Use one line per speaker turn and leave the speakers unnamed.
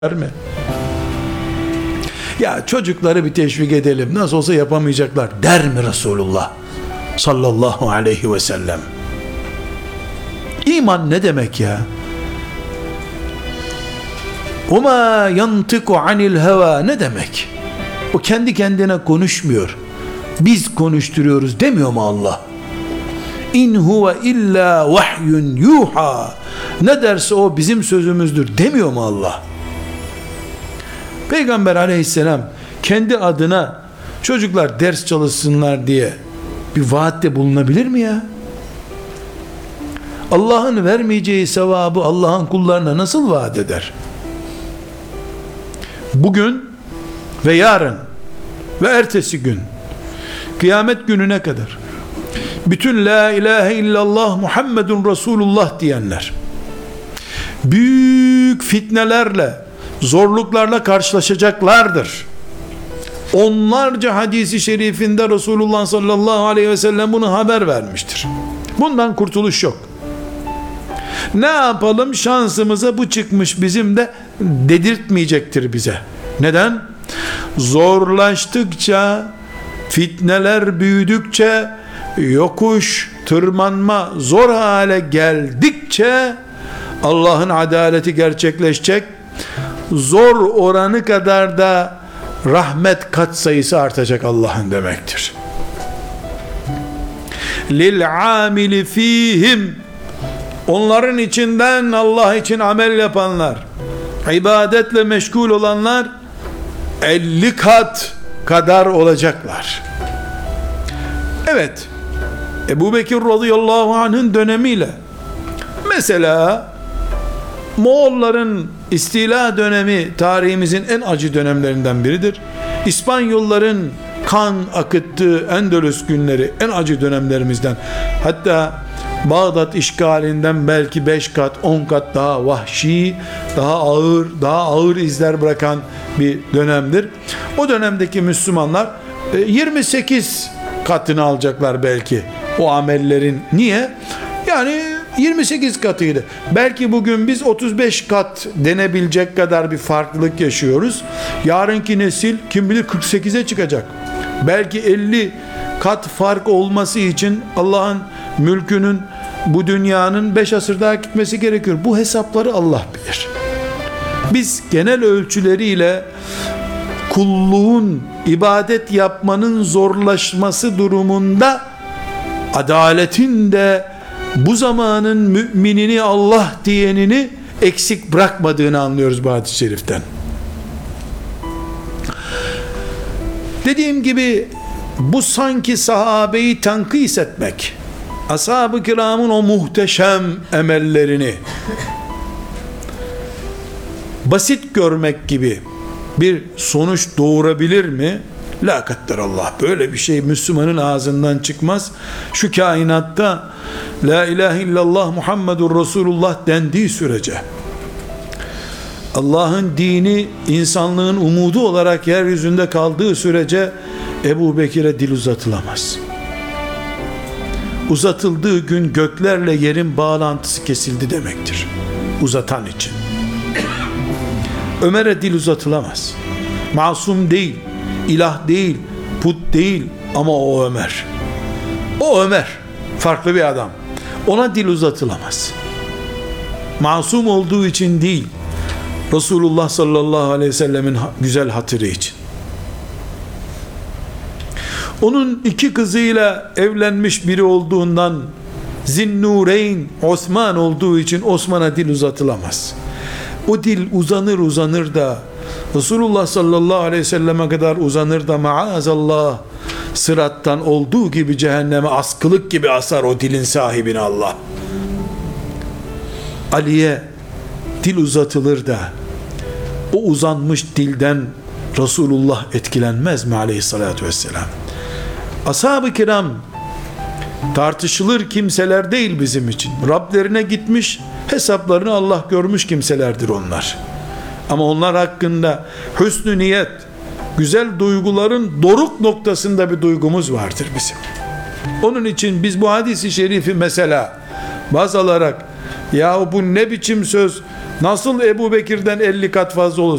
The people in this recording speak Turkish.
mi? Ya çocukları bir teşvik edelim, nasıl olsa yapamayacaklar der mi Resulullah sallallahu aleyhi ve sellem? İman ne demek ya? وَمَا يَنْتِقُ عَنِ الْهَوَى ne demek? O kendi kendine konuşmuyor, biz konuşturuyoruz demiyor mu Allah? İn huve illa vahyun yuha, ne derse o bizim sözümüzdür demiyor mu Allah? Peygamber aleyhisselam kendi adına çocuklar ders çalışsınlar diye bir vaatte bulunabilir mi ya? Allah'ın vermeyeceği sevabı Allah'ın kullarına nasıl vaat eder? Bugün ve yarın ve ertesi gün, kıyamet gününe kadar bütün la ilahe illallah Muhammedun Resulullah diyenler büyük fitnelerle, zorluklarla karşılaşacaklardır. Onlarca hadisi şerifinde Resulullah sallallahu aleyhi ve sellem bunu haber vermiştir. Bundan kurtuluş yok. Ne yapalım, şansımıza bu çıkmış bizim de dedirtmeyecektir bize. Neden? Zorlaştıkça, fitneler büyüdükçe, yokuş, tırmanma zor hale geldikçe Allah'ın adaleti gerçekleşecek. Zor oranı kadar da rahmet katsayısı artacak Allah'ın demektir. Lil amili fihim, onların içinden Allah için amel yapanlar, ibadetle meşgul olanlar 50 kat kadar olacaklar. Evet, Ebu Bekir radıyallahu anh'ın dönemiyle mesela Moğolların istila dönemi tarihimizin en acı dönemlerinden biridir. İspanyolların kan akıttığı Endülüs günleri en acı dönemlerimizden. Hatta Bağdat işgalinden belki 5 kat 10 kat daha vahşi, daha ağır izler bırakan bir dönemdir. O dönemdeki Müslümanlar 28 katını alacaklar belki o amellerin. Niye? Yani 28 katıydı. Belki bugün biz 35 kat denebilecek kadar bir farklılık yaşıyoruz. Yarınki nesil kim bilir 48'e çıkacak. Belki 50 kat fark olması için Allah'ın mülkünün, bu dünyanın 5 asır daha gitmesi gerekiyor. Bu hesapları Allah bilir. Biz genel ölçüleriyle kulluğun, ibadet yapmanın zorlaşması durumunda adaletin de bu zamanın müminini, Allah diyenini eksik bırakmadığını anlıyoruz bu hadis-i şeriften. Dediğim gibi bu sanki sahabeyi tenkis etmek, ashab-ı kiramın o muhteşem emellerini basit görmek gibi bir sonuç doğurabilir mi? La kadderallah, böyle bir şey Müslümanın ağzından çıkmaz. Şu kainatta la ilahe illallah Muhammedur Resulullah dendiği sürece, Allah'ın dini insanlığın umudu olarak yeryüzünde kaldığı sürece Ebu Bekir'e dil uzatılamaz. Uzatıldığı gün göklerle yerin bağlantısı kesildi demektir, uzatan için. Ömer'e dil uzatılamaz. Masum değil, ilah değil, put değil, ama o Ömer. O Ömer farklı bir adam. Ona dil uzatılamaz. Masum olduğu için değil, Resulullah sallallahu aleyhi ve sellemin güzel hatırı için. Onun 2 kızıyla evlenmiş biri olduğundan, Zinnureyn Osman olduğu için Osman'a dil uzatılamaz. O dil uzanır da Resulullah sallallahu aleyhi ve selleme kadar uzanır da maazallah sırattan olduğu gibi cehenneme askılık gibi asar o dilin sahibini Allah. Ali'ye dil uzatılır da o uzanmış dilden Resulullah etkilenmez mi aleyhissalatü vesselam? Ashab-ı kiram tartışılır kimseler değil bizim için. Rablerine gitmiş, hesaplarını Allah görmüş kimselerdir onlar. Ama onlar hakkında hüsnü niyet, güzel duyguların doruk noktasında bir duygumuz vardır bizim. Onun için biz bu hadisi şerifi mesela baz alarak, ya bu ne biçim söz, Nasıl Ebu Bekir'den 50 kat fazla olur?